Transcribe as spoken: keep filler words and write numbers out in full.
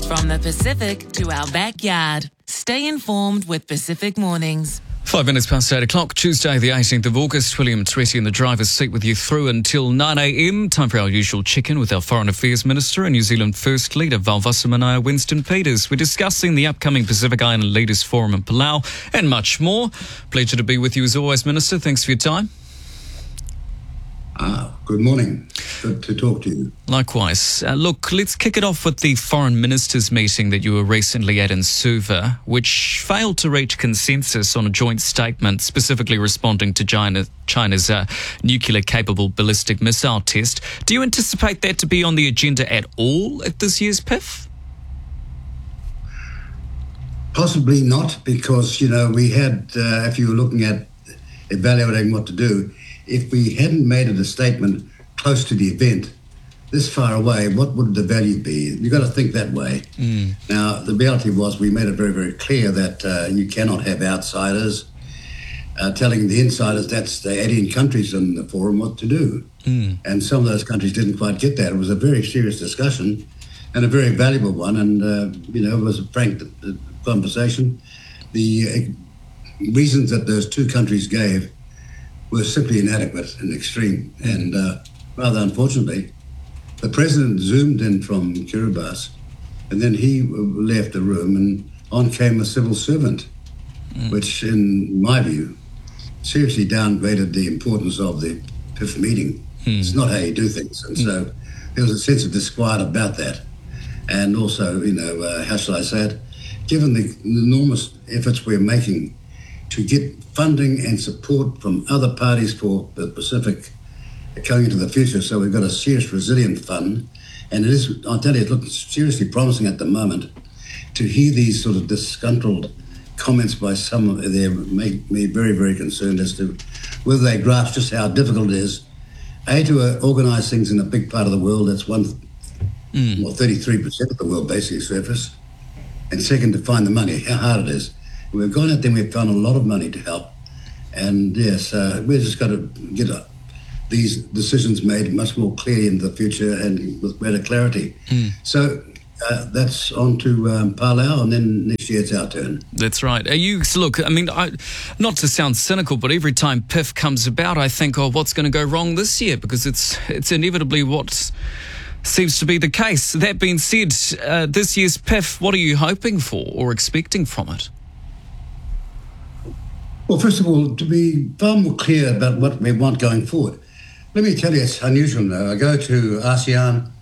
From the Pacific to our backyard. Stay informed with Pacific Mornings. Five minutes past eight o'clock, Tuesday the eighteenth of August. William Tweedy in the driver's seat with you through until nine a.m. Time for our usual check-in with our Foreign Affairs Minister and New Zealand First Leader, Valvasamanaya Winston Peters. We're discussing the upcoming Pacific Island Leaders Forum in Palau and much more. Pleasure to be with you as always, Minister. Thanks for your time. Ah, good morning. Good to talk to you. Likewise. Uh, look, let's kick it off with the foreign ministers meeting that you were recently at in Suva, which failed to reach consensus on a joint statement specifically responding to China, China's uh, nuclear-capable ballistic missile test. Do you anticipate that to be on the agenda at all at this year's P I F? Possibly not, because, you know, we had, uh, if you were looking at evaluating what to do, if we hadn't made it a statement close to the event, this far away, what would the value be? You've got to think that way. Mm. Now, the reality was we made it very, very clear that uh, you cannot have outsiders uh, telling the insiders, that's the eighteen countries in the forum, what to do. Mm. And some of those countries didn't quite get that. It was a very serious discussion and a very valuable one. And, uh, you know, it was a frank conversation. The uh, reasons that those two countries gave were simply inadequate and extreme. And uh, rather unfortunately, the president zoomed in from Kiribati, and then he left the room, and on came a civil servant, mm. which, in my view, seriously downgraded the importance of the P I F meeting. Mm. It's not how you do things. And mm. so there was a sense of disquiet about that. And also, you know, uh, how shall I say it? Given the enormous efforts we're making to get funding and support from other parties for the Pacific going into the future. So we've got a serious resilient fund. And it is, I'll tell you, it looks seriously promising at the moment. To hear these sort of disgruntled comments by some of them make me very, very concerned as to whether they grasp just how difficult it is, A, to uh, organise things in a big part of the world, that's one, mm. well, thirty-three percent of the world basically surface, and second, to find the money, how hard it is. We've gone out there and we've found a lot of money to help. And yes, uh, we've just got to get uh, these decisions made much more clearly in the future and with greater clarity. Mm. So uh, that's on to um, Palau, and then next year it's our turn. That's right. Are you, so look, I mean, I, not to sound cynical, but every time P I F comes about, I think, oh, what's going to go wrong this year? Because it's it's inevitably what seems to be the case. That being said, uh, this year's P I F, what are you hoping for or expecting from it? Well, first of all, to be far more clear about what we want going forward. Let me tell you, it's unusual now. I go to ASEAN,